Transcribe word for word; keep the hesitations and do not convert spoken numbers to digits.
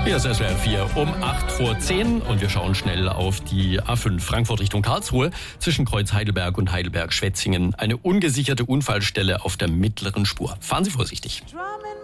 Hier ist S W R vier um acht vor zehn und wir schauen schnell auf die A fünf Frankfurt Richtung Karlsruhe. Zwischen Kreuz Heidelberg und Heidelberg-Schwetzingen eine ungesicherte Unfallstelle auf der mittleren Spur. Fahren Sie vorsichtig.